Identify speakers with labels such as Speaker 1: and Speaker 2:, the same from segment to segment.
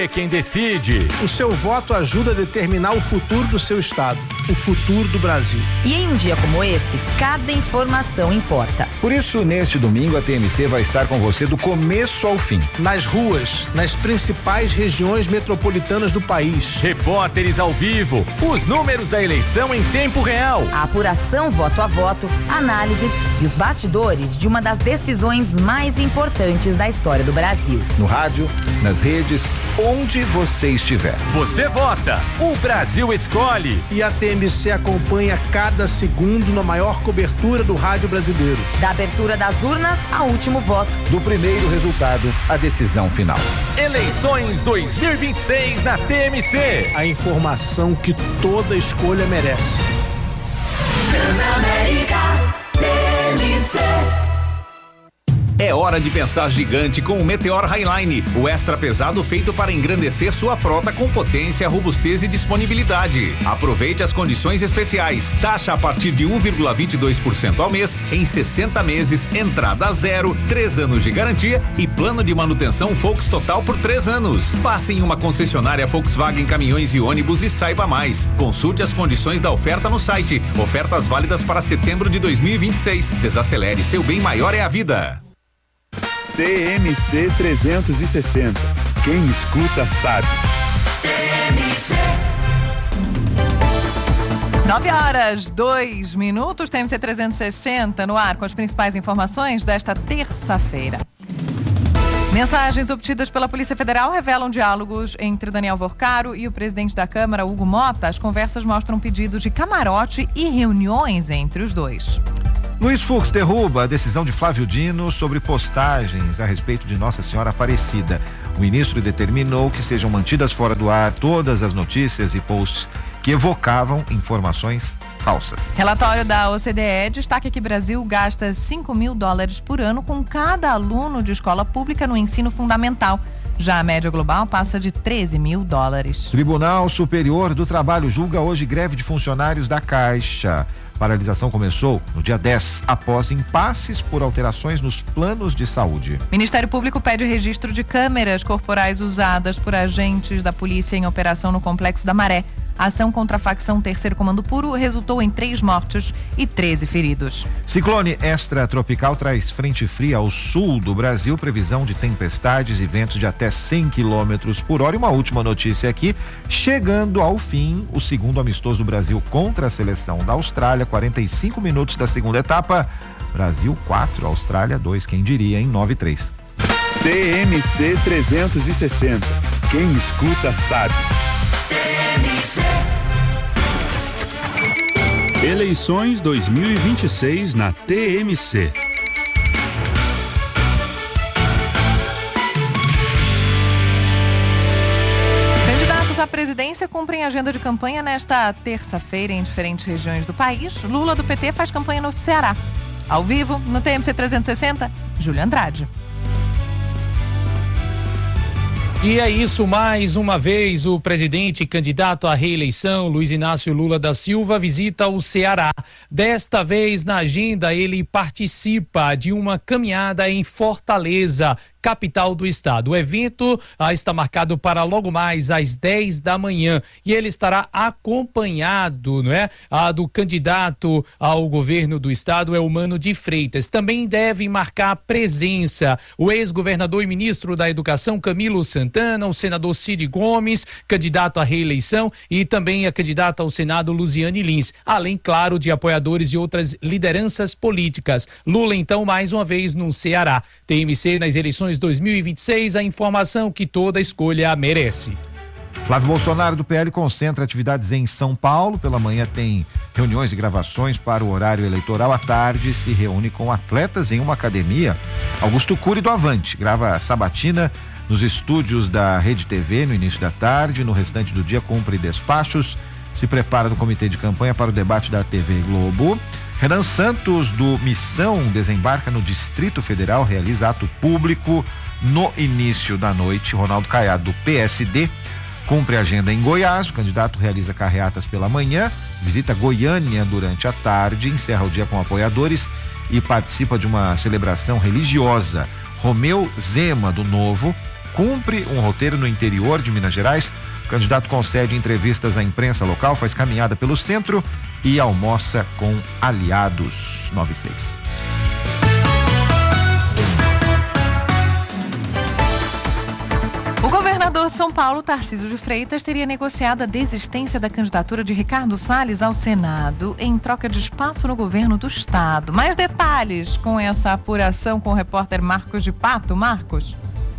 Speaker 1: É quem decide.
Speaker 2: O seu voto ajuda a determinar o futuro do seu estado, o futuro do Brasil.
Speaker 3: E em um dia como esse, cada informação importa.
Speaker 4: Por isso, neste domingo, a TMC vai estar com você do começo ao fim.
Speaker 2: Nas ruas, nas principais regiões metropolitanas do país.
Speaker 1: Repórteres ao vivo, os números da eleição em tempo real.
Speaker 3: A apuração voto a voto, análises e os bastidores de uma das decisões mais importantes da história do Brasil.
Speaker 4: No rádio, nas redes, onde você estiver.
Speaker 1: Você vota, o Brasil escolhe.
Speaker 2: E a TMC acompanha cada segundo na maior cobertura do rádio brasileiro.
Speaker 3: Da abertura das urnas ao último voto.
Speaker 4: Do primeiro resultado à decisão final.
Speaker 1: Eleições 2026 na TMC.
Speaker 2: A informação que toda escolha merece.
Speaker 5: Transamérica TMC.
Speaker 6: É hora de pensar gigante com o Meteor Highline, o extra pesado feito para engrandecer sua frota com potência, robustez e disponibilidade. Aproveite as condições especiais. Taxa a partir de 1,22% ao mês, em 60 meses, entrada zero, 3 anos de garantia e plano de manutenção Volks Total por 3 anos. Passe em uma concessionária Volkswagen Caminhões e Ônibus e saiba mais. Consulte as condições da oferta no site. Ofertas válidas para setembro de 2026. Desacelere, seu bem maior é a vida.
Speaker 7: TMC 360. Quem escuta sabe.
Speaker 5: TMC.
Speaker 8: 9h02, TMC 360 no ar com as principais informações desta terça-feira. Mensagens obtidas pela Polícia Federal revelam diálogos entre Daniel Vorcaro e o presidente da Câmara, Hugo Mota. As conversas mostram pedidos de camarote e reuniões entre os dois.
Speaker 9: Luiz Fux derruba a decisão de Flávio Dino sobre postagens a respeito de Nossa Senhora Aparecida. O ministro determinou que sejam mantidas fora do ar todas as notícias e posts que evocavam informações falsas.
Speaker 8: Relatório da OCDE destaca que o Brasil gasta $5 mil por ano com cada aluno de escola pública no ensino fundamental. Já a média global passa de $13 mil.
Speaker 9: Tribunal Superior do Trabalho julga hoje greve de funcionários da Caixa. Paralisação começou no dia 10, após impasses por alterações nos planos de saúde.
Speaker 8: Ministério Público pede registro de câmeras corporais usadas por agentes da polícia em operação no Complexo da Maré. A ação contra a facção Terceiro Comando Puro resultou em 3 mortos e 13 feridos.
Speaker 9: Ciclone extratropical traz frente fria ao sul do Brasil, previsão de tempestades e ventos de até 100 km por hora. E uma última notícia aqui, chegando ao fim o segundo amistoso do Brasil contra a seleção da Austrália, 45 minutos da segunda etapa, Brasil 4, Austrália 2, quem diria, em 9-3.
Speaker 7: TMC 360, quem escuta sabe. Eleições 2026 na TMC.
Speaker 8: Candidatos à presidência cumprem agenda de campanha nesta terça-feira em diferentes regiões do país. Lula do PT faz campanha no Ceará. Ao vivo, no TMC 360, Júlia Andrade.
Speaker 10: E é isso, mais uma vez, o presidente candidato à reeleição, Luiz Inácio Lula da Silva, visita o Ceará. Desta vez, na agenda, ele participa de uma caminhada em Fortaleza, capital do estado. O evento está marcado para logo mais às 10 da manhã e ele estará acompanhado, do candidato ao governo do estado, Eumano de Freitas. Também deve marcar presença o ex-governador e ministro da Educação, Camilo Santana, o senador Cid Gomes, candidato à reeleição, e também a candidata ao Senado, Luziane Lins, além, claro, de apoiadores de outras lideranças políticas. Lula, então, mais uma vez no Ceará. TMC nas eleições 2026, a informação que toda escolha merece.
Speaker 9: Flávio Bolsonaro do PL concentra atividades em São Paulo. Pela manhã tem reuniões e gravações para o horário eleitoral. À tarde se reúne com atletas em uma academia. Augusto Cury do Avante grava sabatina nos estúdios da Rede TV no início da tarde. No restante do dia cumpre despachos. Se prepara no comitê de campanha para o debate da TV Globo. Renan Santos do Missão desembarca no Distrito Federal, realiza ato público no início da noite. Ronaldo Caiado do PSD cumpre a agenda em Goiás. O candidato realiza carreatas pela manhã, visita Goiânia durante a tarde, encerra o dia com apoiadores e participa de uma celebração religiosa. Romeu Zema do Novo cumpre um roteiro no interior de Minas Gerais. O candidato concede entrevistas à imprensa local, faz caminhada pelo centro e almoça com aliados. 96.
Speaker 8: O governador de São Paulo, Tarcísio de Freitas, teria negociado a desistência da candidatura de Ricardo Salles ao Senado em troca de espaço no governo do estado. Mais detalhes com essa apuração com o repórter Marcos de Pato. Marcos.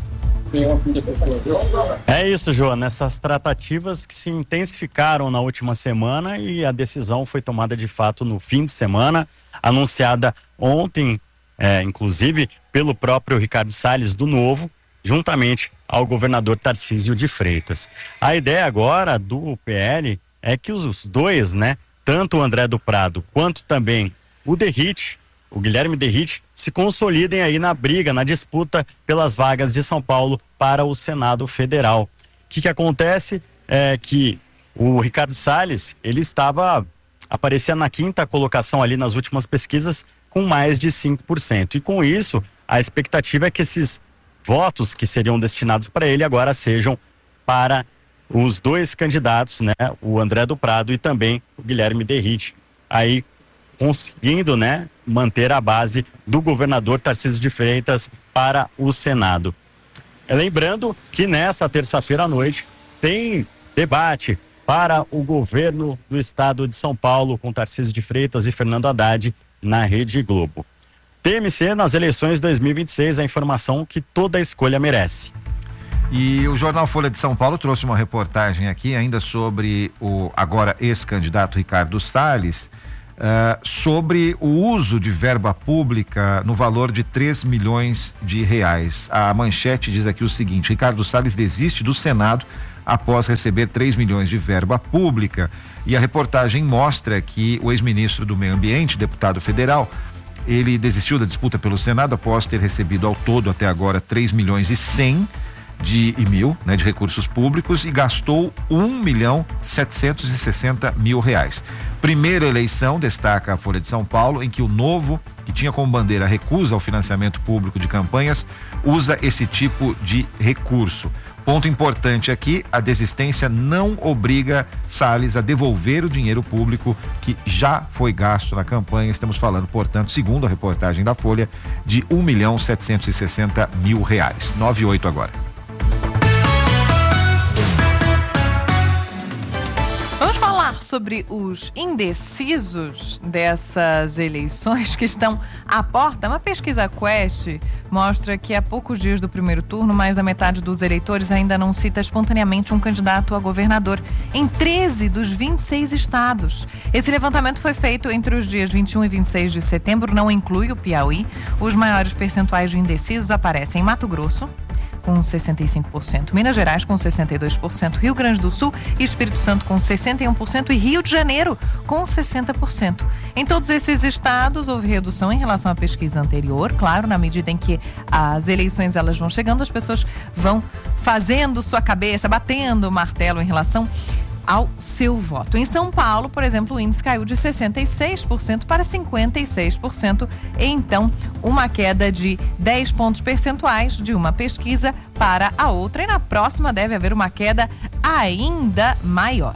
Speaker 11: É isso, Joana. Essas tratativas que se intensificaram na última semana e a decisão foi tomada de fato no fim de semana, anunciada ontem, inclusive, pelo próprio Ricardo Salles do Novo, juntamente ao governador Tarcísio de Freitas. A ideia agora do PL é que os dois, tanto o André do Prado quanto também o Guilherme Derrite, se consolidem aí na briga, na disputa pelas vagas de São Paulo para o Senado Federal. O que acontece é que o Ricardo Salles, ele aparecia na 5ª colocação ali nas últimas pesquisas com mais de 5%. E com isso, a expectativa é que esses votos que seriam destinados para ele agora sejam para os dois candidatos, o André do Prado e também o Guilherme Derrite, aí conseguindo, manter a base do governador Tarcísio de Freitas para o Senado. Lembrando que nessa terça-feira à noite tem debate para o governo do estado de São Paulo com Tarcísio de Freitas e Fernando Haddad na Rede Globo. TMC nas eleições 2026, a informação que toda escolha merece.
Speaker 9: E o jornal Folha de São Paulo trouxe uma reportagem aqui ainda sobre o agora ex-candidato Ricardo Salles, sobre o uso de verba pública no valor de 3 milhões de reais. A manchete diz aqui o seguinte: Ricardo Salles desiste do Senado após receber 3 milhões de verba pública. E a reportagem mostra que o ex-ministro do Meio Ambiente, deputado federal, ele desistiu da disputa pelo Senado após ter recebido ao todo até agora 3 milhões e 100 de recursos públicos e gastou 1.760.000 reais. Primeira eleição, destaca a Folha de São Paulo, em que o Novo, que tinha como bandeira a recusa ao financiamento público de campanhas, usa esse tipo de recurso. Ponto importante aqui: a desistência não obriga Salles a devolver o dinheiro público que já foi gasto na campanha. Estamos falando, portanto, segundo a reportagem da Folha, de 1.760.000 reais. 9,8 agora.
Speaker 8: Vamos falar sobre os indecisos dessas eleições que estão à porta. Uma pesquisa Quest mostra que há poucos dias do primeiro turno, mais da metade dos eleitores ainda não cita espontaneamente um candidato a governador em 13 dos 26 estados. Esse levantamento foi feito entre os dias 21 e 26 de setembro, não inclui o Piauí. Os maiores percentuais de indecisos aparecem em Mato Grosso, com 65%, Minas Gerais com 62%, Rio Grande do Sul e Espírito Santo com 61% e Rio de Janeiro com 60%. Em todos esses estados houve redução em relação à pesquisa anterior, claro, na medida em que as eleições elas vão chegando, as pessoas vão fazendo sua cabeça, batendo o martelo em relação ao seu voto. Em São Paulo, por exemplo, o índice caiu de 66% para 56%, então uma queda de 10 pontos percentuais de uma pesquisa para a outra, e na próxima deve haver uma queda ainda maior.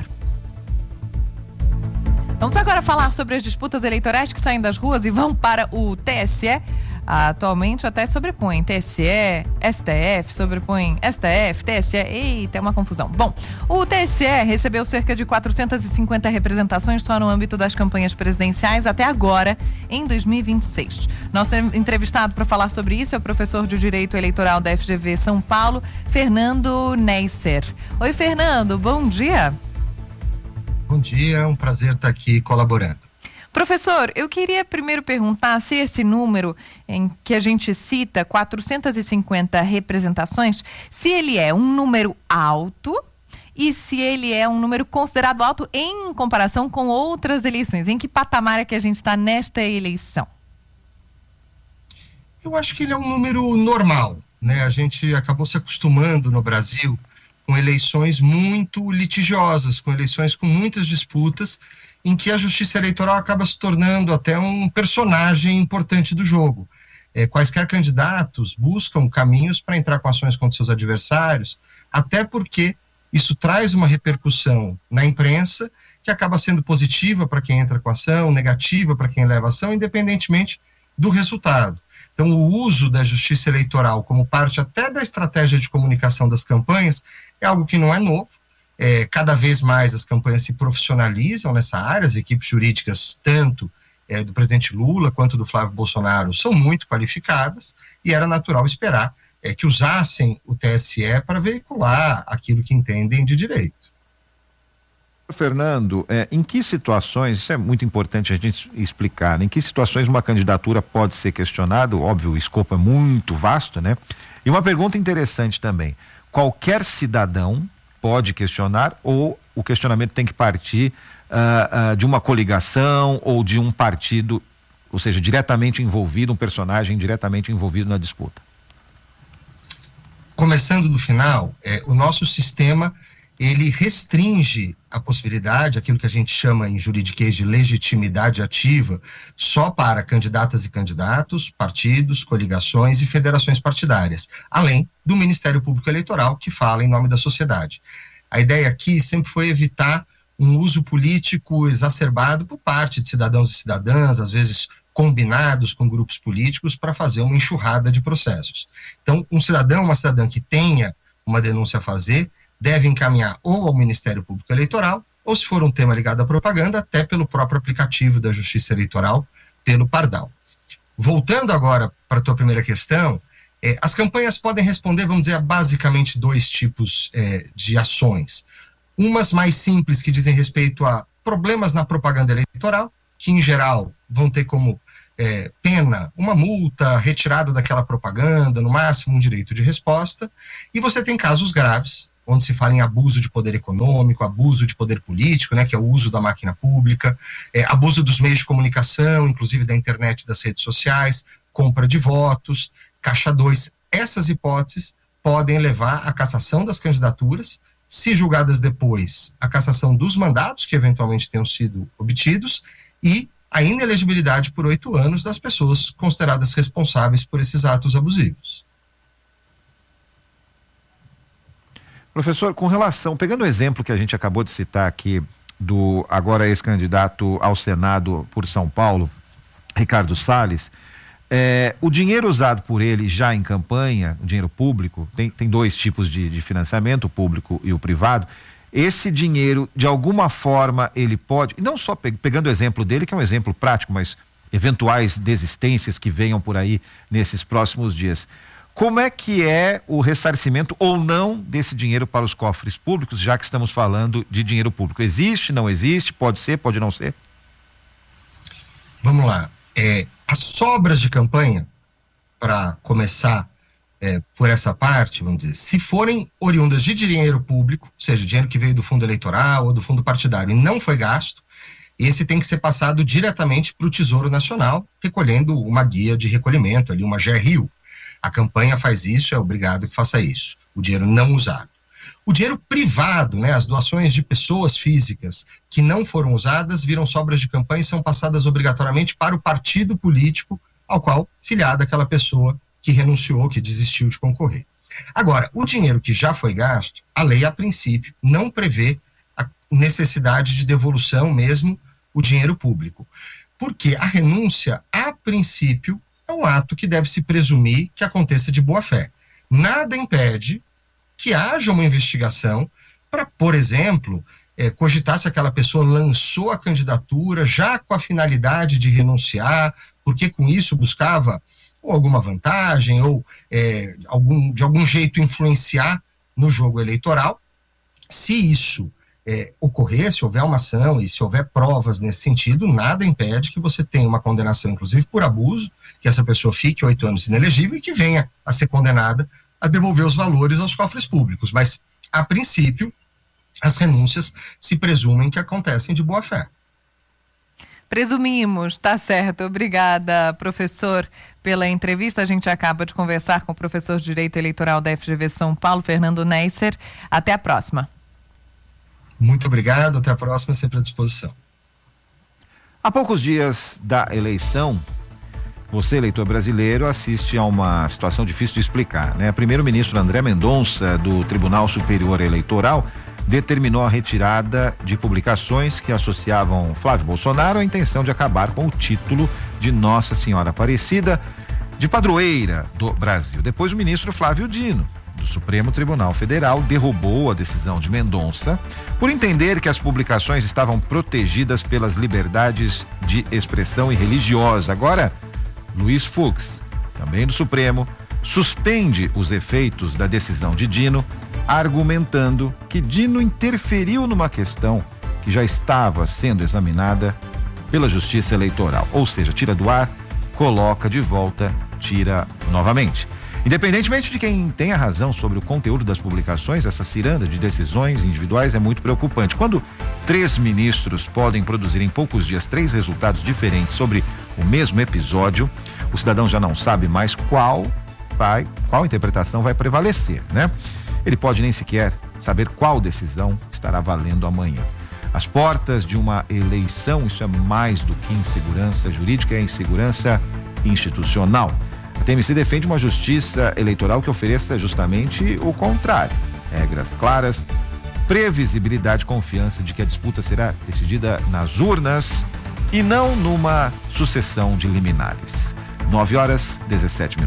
Speaker 8: Vamos agora falar sobre as disputas eleitorais que saem das ruas e vão para o TSE. Atualmente até sobrepõe TSE, STF, sobrepõe STF, TSE, eita, é uma confusão. Bom, o TSE recebeu cerca de 450 representações só no âmbito das campanhas presidenciais até agora, em 2026. Nosso entrevistado para falar sobre isso é o professor de Direito Eleitoral da FGV São Paulo, Fernando Neisser. Oi, Fernando, bom dia.
Speaker 12: Bom dia, é um prazer estar aqui colaborando.
Speaker 8: Professor, eu queria primeiro perguntar se esse número em que a gente cita, 450 representações, se ele é um número alto e se ele é um número considerado alto em comparação com outras eleições. Em que patamar é que a gente está nesta eleição?
Speaker 12: Eu acho que ele é um número normal, né? A gente acabou se acostumando no Brasil com eleições muito litigiosas, com eleições com muitas disputas, em que a justiça eleitoral acaba se tornando até um personagem importante do jogo. quaisquer candidatos buscam caminhos para entrar com ações contra seus adversários, até porque isso traz uma repercussão na imprensa que acaba sendo positiva para quem entra com ação, negativa para quem leva ação, independentemente do resultado. Então, o uso da justiça eleitoral como parte até da estratégia de comunicação das campanhas é algo que não é novo. Cada vez mais as campanhas se profissionalizam nessa área, as equipes jurídicas, tanto do presidente Lula quanto do Flávio Bolsonaro, são muito qualificadas, e era natural esperar que usassem o TSE para veicular aquilo que entendem de direito.
Speaker 9: Fernando, em que situações, isso é muito importante a gente explicar, em que situações uma candidatura pode ser questionada? Óbvio, o escopo é muito vasto, né? E uma pergunta interessante também, qualquer cidadão pode questionar ou o questionamento tem que partir de uma coligação ou de um partido, ou seja, diretamente envolvido, um personagem diretamente envolvido na disputa?
Speaker 12: Começando do final, o nosso sistema, ele restringe a possibilidade, aquilo que a gente chama em juridiquês de legitimidade ativa, só para candidatas e candidatos, partidos, coligações e federações partidárias, além do Ministério Público Eleitoral, que fala em nome da sociedade. A ideia aqui sempre foi evitar um uso político exacerbado por parte de cidadãos e cidadãs, às vezes combinados com grupos políticos, para fazer uma enxurrada de processos. Então, um cidadão, uma cidadã que tenha uma denúncia a fazer, deve encaminhar ou ao Ministério Público Eleitoral, ou se for um tema ligado à propaganda, até pelo próprio aplicativo da Justiça Eleitoral, pelo Pardal. Voltando agora para a tua primeira questão, as campanhas podem responder, vamos dizer, a basicamente 2 tipos de ações. Umas mais simples, que dizem respeito a problemas na propaganda eleitoral, que em geral vão ter como pena uma multa, retirada daquela propaganda, no máximo um direito de resposta, e você tem casos graves, onde se fala em abuso de poder econômico, abuso de poder político, né, que é o uso da máquina pública, abuso dos meios de comunicação, inclusive da internet e das redes sociais, compra de votos, caixa 2. Essas hipóteses podem levar à cassação das candidaturas, se julgadas depois, a cassação dos mandatos que eventualmente tenham sido obtidos e a inelegibilidade por 8 anos das pessoas consideradas responsáveis por esses atos abusivos.
Speaker 9: Professor, com relação, pegando o exemplo que a gente acabou de citar aqui, do agora ex-candidato ao Senado por São Paulo, Ricardo Salles, o dinheiro usado por ele já em campanha, o dinheiro público, tem 2 tipos de financiamento, o público e o privado. Esse dinheiro, de alguma forma, ele pode, e não só pegando o exemplo dele, que é um exemplo prático, mas eventuais desistências que venham por aí nesses próximos dias. Como é que é o ressarcimento ou não desse dinheiro para os cofres públicos, já que estamos falando de dinheiro público? Existe, não existe, pode ser, pode não ser?
Speaker 12: Vamos lá. As sobras de campanha, para começar por essa parte, vamos dizer, se forem oriundas de dinheiro público, ou seja, dinheiro que veio do fundo eleitoral ou do fundo partidário e não foi gasto, esse tem que ser passado diretamente para o Tesouro Nacional, recolhendo uma guia de recolhimento, ali uma GRU. A campanha faz isso, é obrigado que faça isso, o dinheiro não usado. O dinheiro privado, né, as doações de pessoas físicas que não foram usadas, viram sobras de campanha e são passadas obrigatoriamente para o partido político ao qual filiada aquela pessoa que renunciou, que desistiu de concorrer. Agora, o dinheiro que já foi gasto, a lei, a princípio, não prevê a necessidade de devolução mesmo o dinheiro público. Porque a renúncia, a princípio, é um ato que deve se presumir que aconteça de boa fé. Nada impede que haja uma investigação para, por exemplo, cogitar se aquela pessoa lançou a candidatura já com a finalidade de renunciar, porque com isso buscava ou alguma vantagem ou de algum jeito influenciar no jogo eleitoral. Se isso ocorrer, se houver uma ação e se houver provas nesse sentido, nada impede que você tenha uma condenação, inclusive por abuso, que essa pessoa fique 8 anos inelegível e que venha a ser condenada a devolver os valores aos cofres públicos. Mas, a princípio, as renúncias se presumem que acontecem de boa fé.
Speaker 8: Presumimos, tá certo. Obrigada, professor, pela entrevista. A gente acaba de conversar com o professor de Direito Eleitoral da FGV São Paulo, Fernando Neisser. Até a próxima.
Speaker 12: Muito obrigado, até a próxima, sempre à disposição.
Speaker 9: Há poucos dias da eleição, Você, eleitor brasileiro, assiste a uma situação difícil de explicar, né? Primeiro-ministro André Mendonça, do Tribunal Superior Eleitoral, determinou a retirada de publicações que associavam Flávio Bolsonaro à intenção de acabar com o título de Nossa Senhora Aparecida de padroeira do Brasil. Depois, o ministro Flávio Dino, do Supremo Tribunal Federal, derrubou a decisão de Mendonça por entender que as publicações estavam protegidas pelas liberdades de expressão e religiosa. Agora, Luiz Fux, também do Supremo, suspende os efeitos da decisão de Dino, argumentando que Dino interferiu numa questão que já estava sendo examinada pela Justiça Eleitoral. Ou seja, tira do ar, coloca de volta, tira novamente. Independentemente de quem tenha razão sobre o conteúdo das publicações, essa ciranda de decisões individuais é muito preocupante. Quando 3 ministros podem produzir em poucos dias 3 resultados diferentes sobre o mesmo episódio, o cidadão já não sabe mais qual interpretação vai prevalecer, né? Ele pode nem sequer saber qual decisão estará valendo amanhã. Às portas de uma eleição, isso é mais do que insegurança jurídica, é insegurança institucional. A TMC defende uma justiça eleitoral que ofereça justamente o contrário. Regras claras, previsibilidade e confiança de que a disputa será decidida nas urnas e não numa sucessão de liminares. 9h17.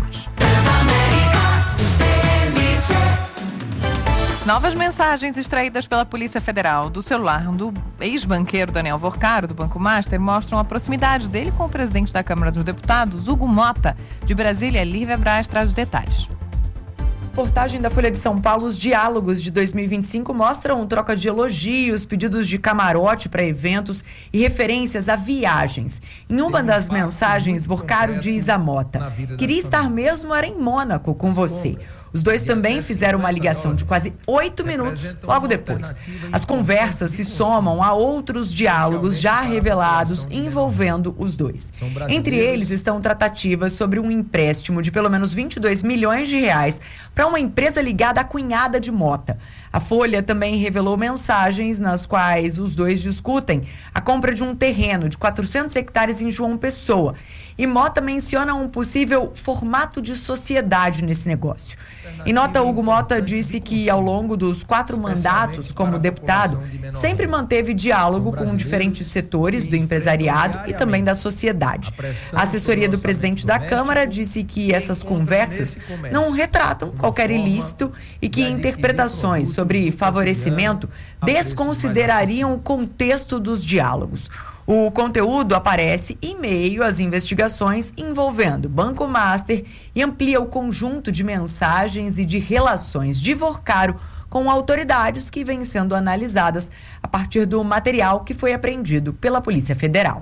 Speaker 8: Novas mensagens extraídas pela Polícia Federal do celular do ex-banqueiro Daniel Vorcaro, do Banco Master, mostram a proximidade dele com o presidente da Câmara dos Deputados, Hugo Mota. De Brasília, Lívia Braz traz os detalhes.
Speaker 13: Reportagem da Folha de São Paulo, os diálogos de 2025 mostram troca de elogios, pedidos de camarote para eventos e referências a viagens. Em uma das mensagens, Vorcaro diz a Mota: queria estar mesmo era em Mônaco com você. Os dois também fizeram uma ligação de quase 8 minutos logo depois. As conversas se somam a outros diálogos já revelados envolvendo os dois. Entre eles estão tratativas sobre um empréstimo de pelo menos 22 milhões de reais para uma empresa ligada à cunhada de Mota. A Folha também revelou mensagens nas quais os dois discutem a compra de um terreno de 400 hectares em João Pessoa. E Mota menciona um possível formato de sociedade nesse negócio. Em nota, Hugo Mota disse que ao longo dos 4 mandatos como deputado, sempre manteve diálogo com diferentes setores do empresariado e também da sociedade. A assessoria do presidente da Câmara disse que essas conversas não retratam qualquer ilícito e que interpretações sobre favorecimento desconsiderariam o contexto dos diálogos. O conteúdo aparece em meio às investigações envolvendo Banco Master e amplia o conjunto de mensagens e de relações de Vorcaro com autoridades que vêm sendo analisadas a partir do material que foi apreendido pela Polícia Federal.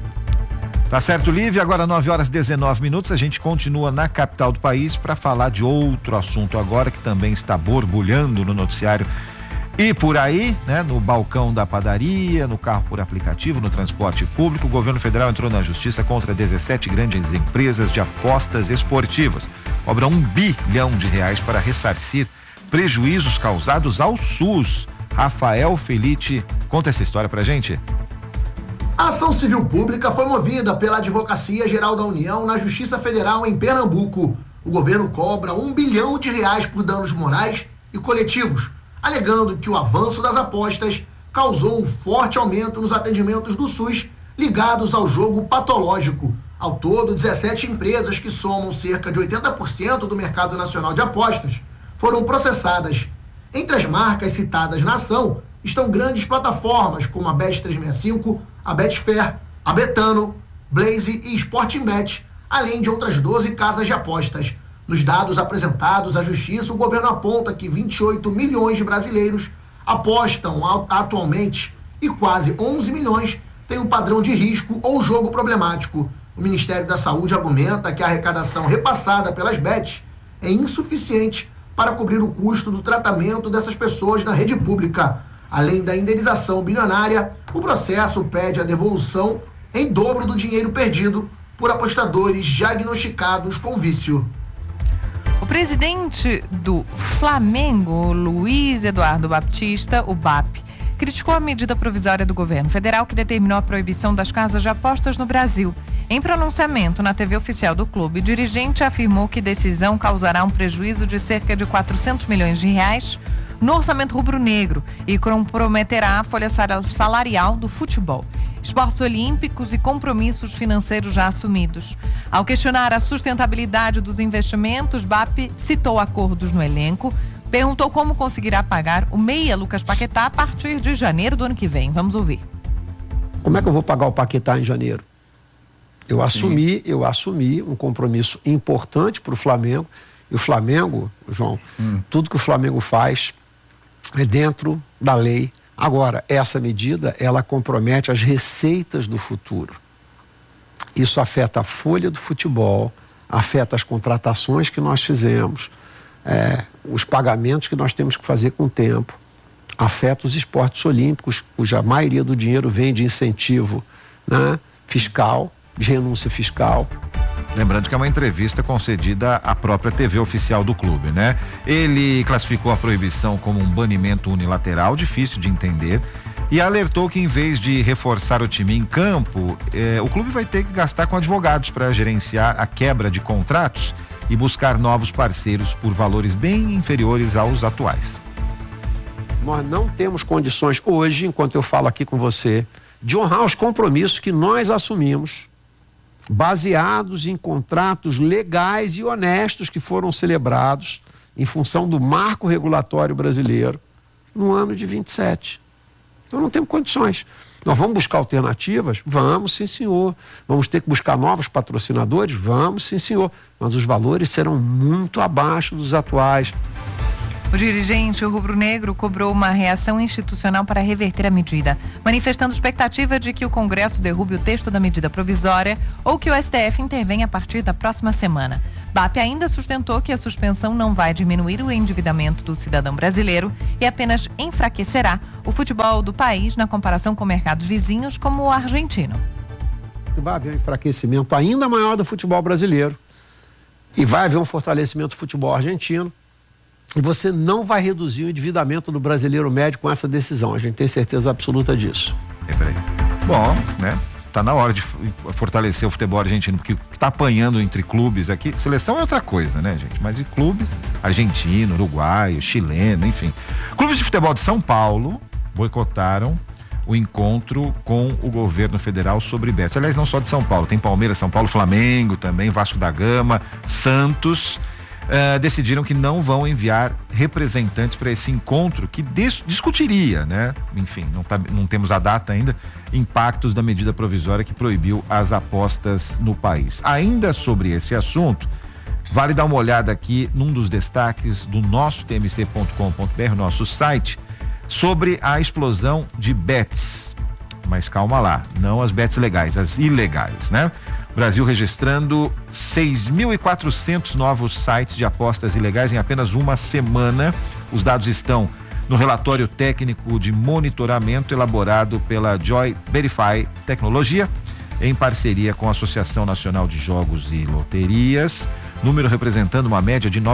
Speaker 9: Tá certo, Lívia. Agora 9h19, a gente continua na capital do país para falar de outro assunto agora que também está borbulhando no noticiário e por aí, né? No balcão da padaria, no carro por aplicativo, no transporte público. O governo federal entrou na justiça contra 17 grandes empresas de apostas esportivas. Cobra R$1 bilhão para ressarcir prejuízos causados ao SUS. Rafael Felite conta essa história pra gente.
Speaker 14: A ação civil pública foi movida pela Advocacia Geral da União na Justiça Federal em Pernambuco. O governo cobra R$1 bilhão por danos morais e coletivos, alegando que o avanço das apostas causou um forte aumento nos atendimentos do SUS ligados ao jogo patológico. Ao todo, 17 empresas que somam cerca de 80% do mercado nacional de apostas foram processadas. Entre as marcas citadas na ação estão grandes plataformas como a Bet365, a Betfair, a Betano, Blaze e Sportingbet, além de outras 12 casas de apostas. Nos dados apresentados à Justiça, o governo aponta que 28 milhões de brasileiros apostam atualmente e quase 11 milhões têm um padrão de risco ou jogo problemático. O Ministério da Saúde argumenta que a arrecadação repassada pelas bets é insuficiente para cobrir o custo do tratamento dessas pessoas na rede pública. Além da indenização bilionária, o processo pede a devolução em dobro do dinheiro perdido por apostadores diagnosticados com vício.
Speaker 8: O presidente do Flamengo, Luiz Eduardo Baptista, o BAP, criticou a medida provisória do governo federal que determinou a proibição das casas de apostas no Brasil. Em pronunciamento na TV oficial do clube, o dirigente afirmou que decisão causará um prejuízo de cerca de 400 milhões de reais no orçamento rubro-negro e comprometerá a folha salarial do futebol, esportes olímpicos e compromissos financeiros já assumidos. Ao questionar a sustentabilidade dos investimentos, BAP citou acordos no elenco, perguntou como conseguirá pagar o meia Lucas Paquetá a partir de janeiro do ano que vem. Vamos ouvir.
Speaker 15: Como é que eu vou pagar o Paquetá em janeiro? Eu assumi um compromisso importante para o Flamengo. E o Flamengo, João, tudo que o Flamengo faz é dentro da lei. Agora, essa medida, ela compromete as receitas do futuro. Isso afeta a folha do futebol, afeta as contratações que nós fizemos, os pagamentos que nós temos que fazer com o tempo, afeta os esportes olímpicos, cuja maioria do dinheiro vem de incentivo, né, fiscal, de renúncia fiscal.
Speaker 9: Lembrando que é uma entrevista concedida à própria TV oficial do clube, né? Ele classificou a proibição como um banimento unilateral, difícil de entender, e alertou que em vez de reforçar o time em campo, o clube vai ter que gastar com advogados para gerenciar a quebra de contratos e buscar novos parceiros por valores bem inferiores aos atuais.
Speaker 15: Nós não temos condições hoje, enquanto eu falo aqui com você, de honrar os compromissos que nós assumimos, baseados em contratos legais e honestos que foram celebrados em função do marco regulatório brasileiro no ano de 27. Então não temos condições. Nós vamos buscar alternativas? Vamos, sim, senhor. Vamos ter que buscar novos patrocinadores? Vamos, sim, senhor. Mas os valores serão muito abaixo dos atuais.
Speaker 8: O dirigente rubro-negro cobrou uma reação institucional para reverter a medida, manifestando expectativa de que o Congresso derrube o texto da medida provisória ou que o STF intervenha a partir da próxima semana. BAP ainda sustentou que a suspensão não vai diminuir o endividamento do cidadão brasileiro e apenas enfraquecerá o futebol do país na comparação com mercados vizinhos como o argentino.
Speaker 15: Vai haver um enfraquecimento ainda maior do futebol brasileiro e vai haver um fortalecimento do futebol argentino. E você não vai reduzir o endividamento do brasileiro médio com essa decisão. A gente tem certeza absoluta disso.
Speaker 9: Bom, né? Tá na hora de fortalecer o futebol argentino, porque o que tá apanhando entre clubes aqui, seleção é outra coisa, né, gente? Mas e clubes argentino, uruguaio, chileno, enfim. Clubes de futebol de São Paulo boicotaram o encontro com o governo federal sobre bets. Aliás, não só de São Paulo, tem Palmeiras, São Paulo, Flamengo também, Vasco da Gama, Santos. Decidiram que não vão enviar representantes para esse encontro que discutiria, né? Enfim, não temos a data ainda, impactos da medida provisória que proibiu as apostas no país. Ainda sobre esse assunto, vale dar uma olhada aqui num dos destaques do nosso tmc.com.br, nosso site, sobre a explosão de bets. Mas calma lá, não as bets legais, as ilegais, né? Brasil registrando 6.400 novos sites de apostas ilegais em apenas uma semana. Os dados estão no relatório técnico de monitoramento elaborado pela Joy Verify Tecnologia, em parceria com a Associação Nacional de Jogos e Loterias. Número representando uma média de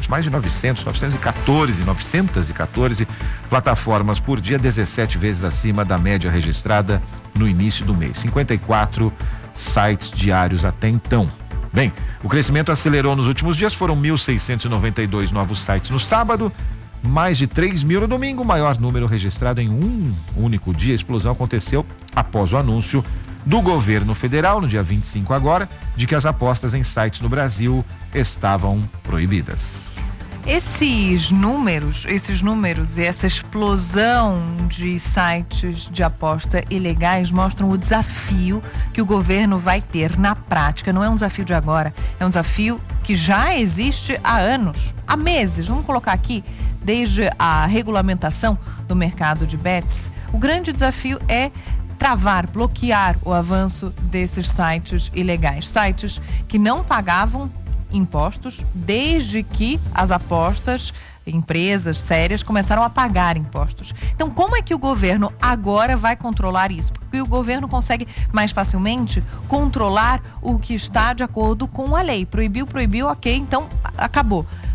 Speaker 9: 914 plataformas por dia, 17 vezes acima da média registrada no início do mês. 54 sites diários até então. Bem, o crescimento acelerou nos últimos dias, foram 1.692 novos sites no sábado, mais de 3.000 no domingo, o maior número registrado em um único dia. A explosão aconteceu após o anúncio do governo federal, no dia 25 agora, de que as apostas em sites no Brasil estavam proibidas.
Speaker 8: Esses números e essa explosão de sites de aposta ilegais mostram o desafio que o governo vai ter na prática. Não é um desafio de agora, é um desafio que já existe há anos, há meses. Vamos colocar aqui, desde a regulamentação do mercado de bets. O grande desafio é travar, bloquear o avanço desses sites ilegais. Sites que não pagavam impostos desde que as apostas, empresas sérias, começaram a pagar impostos. Então, como é que o governo agora vai controlar isso? Porque o governo consegue mais facilmente controlar o que está de acordo com a lei. Proibiu, ok, então acabou.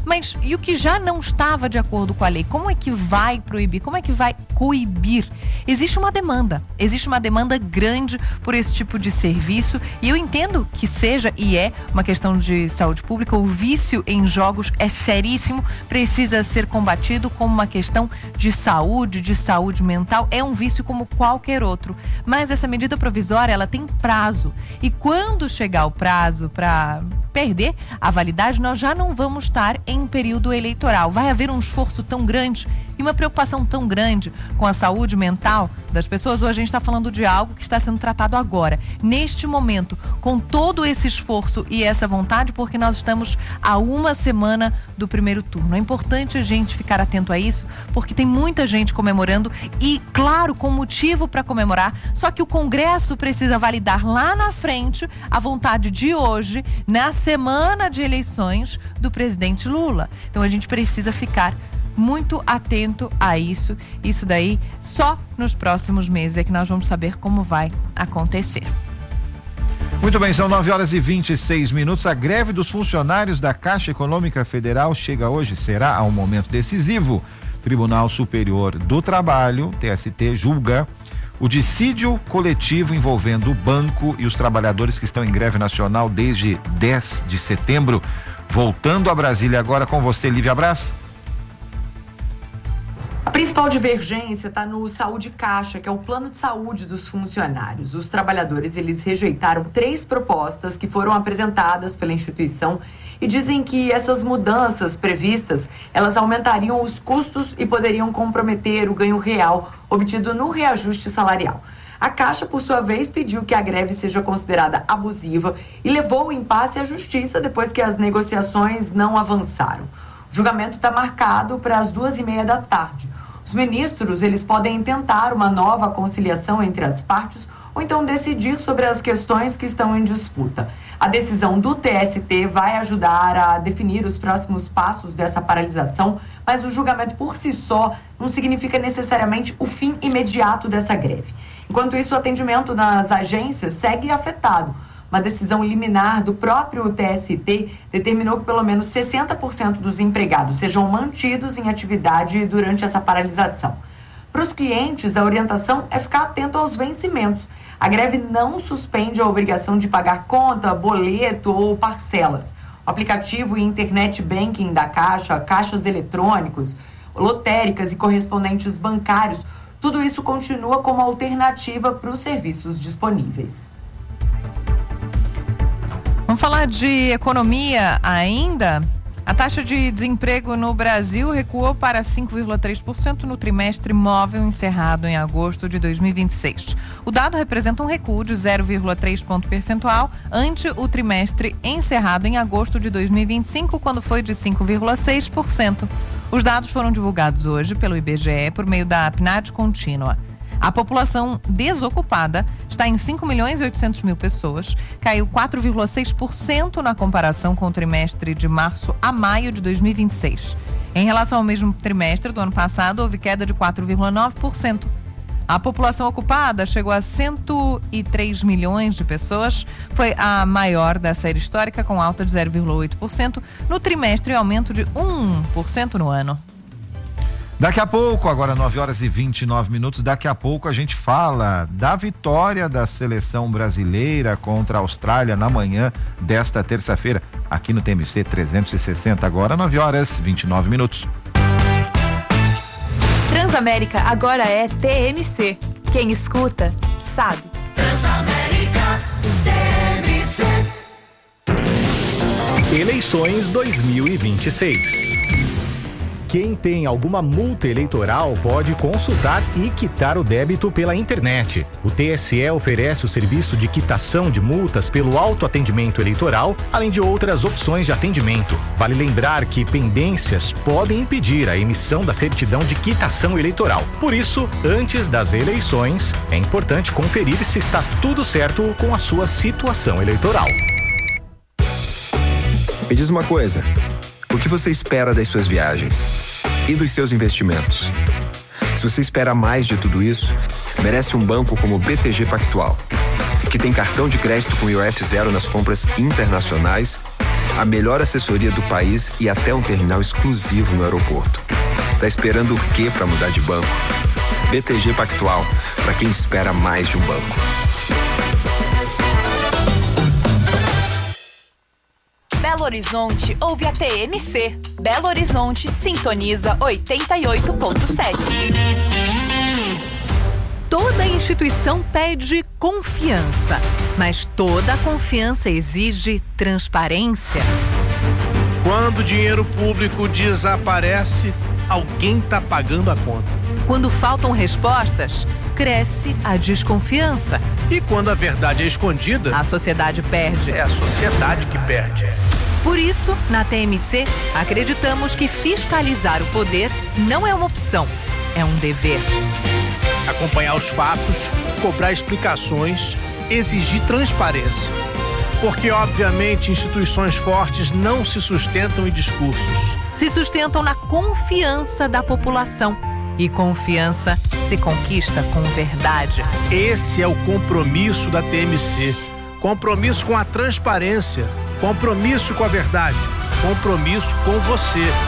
Speaker 8: Mas e o que já não estava de acordo com a lei? Como é que vai proibir? Como é que vai coibir? Existe uma demanda grande por esse tipo de serviço, e eu entendo que seja e é uma questão de saúde pública. O vício em jogos é seríssimo, precisa ser combatido como uma questão de saúde mental. É um vício como qualquer outro, mas essa medida provisória, ela tem prazo, e quando chegar o prazo para perder a validade, nós já não vamos estar em período eleitoral. Vai haver um esforço tão grande e uma preocupação tão grande com a saúde mental das pessoas. Hoje a gente está falando de algo que está sendo tratado agora, neste momento, com todo esse esforço e essa vontade, porque nós estamos a uma semana do primeiro turno. É importante a gente ficar atento a isso, porque tem muita gente comemorando e, claro, com motivo para comemorar, só que o Congresso precisa validar lá na frente a vontade de hoje, na semana de eleições do presidente Lula. Então a gente precisa ficar muito atento a isso. Isso daí, só nos próximos meses é que nós vamos saber como vai acontecer.
Speaker 9: Muito bem, são 9h26. A greve dos funcionários da Caixa Econômica Federal chega hoje, será a um momento decisivo. Tribunal Superior do Trabalho, TST, julga o dissídio coletivo envolvendo o banco e os trabalhadores que estão em greve nacional desde 10 de setembro. Voltando a Brasília agora com você, Lívia Braz.
Speaker 13: A principal divergência está no Saúde Caixa, que é o plano de saúde dos funcionários. Os trabalhadores, eles rejeitaram 3 propostas que foram apresentadas pela instituição e dizem que essas mudanças previstas, elas aumentariam os custos e poderiam comprometer o ganho real obtido no reajuste salarial. A Caixa, por sua vez, pediu que a greve seja considerada abusiva e levou o impasse à justiça depois que as negociações não avançaram. O julgamento está marcado para as 2h30 da tarde. Os ministros, eles podem tentar uma nova conciliação entre as partes ou então decidir sobre as questões que estão em disputa. A decisão do TST vai ajudar a definir os próximos passos dessa paralisação, mas o julgamento por si só não significa necessariamente o fim imediato dessa greve. Enquanto isso, o atendimento nas agências segue afetado. Uma decisão liminar do próprio TST determinou que pelo menos 60% dos empregados sejam mantidos em atividade durante essa paralisação. Para os clientes, a orientação é ficar atento aos vencimentos. A greve não suspende a obrigação de pagar conta, boleto ou parcelas. O aplicativo e internet banking da Caixa, caixas eletrônicos, lotéricas e correspondentes bancários, tudo isso continua como alternativa para os serviços disponíveis.
Speaker 8: Vamos falar de economia ainda. A taxa de desemprego no Brasil recuou para 5,3% no trimestre móvel encerrado em agosto de 2026. O dado representa um recuo de 0,3 ponto percentual ante o trimestre encerrado em agosto de 2025, quando foi de 5,6%. Os dados foram divulgados hoje pelo IBGE por meio da PNAD contínua. A população desocupada está em 5.800.000 pessoas, caiu 4,6% na comparação com o trimestre de março a maio de 2026. Em relação ao mesmo trimestre do ano passado, houve queda de 4,9%. A população ocupada chegou a 103 milhões de pessoas, foi a maior da série histórica, com alta de 0,8% no trimestre e aumento de 1% no ano.
Speaker 9: Daqui a pouco, agora 9h29, daqui a pouco a gente fala da vitória da seleção brasileira contra a Austrália na manhã desta terça-feira, aqui no TMC 360, agora 9h29.
Speaker 16: Transamérica agora é TMC. Quem escuta, sabe.
Speaker 5: Transamérica, TMC.
Speaker 1: Eleições 2026. Quem tem alguma multa eleitoral pode consultar e quitar o débito pela internet. O TSE oferece o serviço de quitação de multas pelo autoatendimento eleitoral, além de outras opções de atendimento. Vale lembrar que pendências podem impedir a emissão da certidão de quitação eleitoral. Por isso, antes das eleições, é importante conferir se está tudo certo com a sua situação eleitoral.
Speaker 17: Me diz uma coisa. O que você espera das suas viagens e dos seus investimentos? Se você espera mais de tudo isso, merece um banco como o BTG Pactual, que tem cartão de crédito com IOF zero nas compras internacionais, a melhor assessoria do país e até um terminal exclusivo no aeroporto. Tá esperando o quê para mudar de banco? BTG Pactual, para quem espera mais de um banco.
Speaker 16: Belo Horizonte ouve a TMC. Belo Horizonte sintoniza 88.7.
Speaker 8: Toda instituição pede confiança, mas toda confiança exige transparência.
Speaker 2: Quando o dinheiro público desaparece, alguém está pagando a conta.
Speaker 8: Quando faltam respostas, cresce a desconfiança.
Speaker 2: E quando a verdade é escondida,
Speaker 8: a sociedade perde.
Speaker 2: É a sociedade que perde.
Speaker 8: Por isso, na TMC, acreditamos que fiscalizar o poder não é uma opção, é um dever.
Speaker 2: Acompanhar os fatos, cobrar explicações, exigir transparência. Porque, obviamente, instituições fortes não se sustentam em discursos.
Speaker 8: Se sustentam na confiança da população. E confiança se conquista com verdade.
Speaker 2: Esse é o compromisso da TMC. Compromisso com a transparência. Compromisso com a verdade. Compromisso com você.